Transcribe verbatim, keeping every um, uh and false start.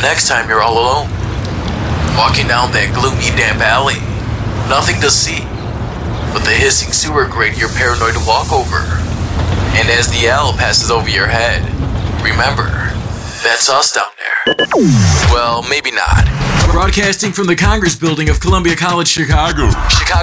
next time you're all alone, walking down that gloomy, damp alley, nothing to see but the hissing sewer grate you're paranoid to walk over. And as the owl passes over your head, remember, that's us down there. Well, maybe not. Broadcasting from the Congress Building of Columbia College, Chicago. Chicago.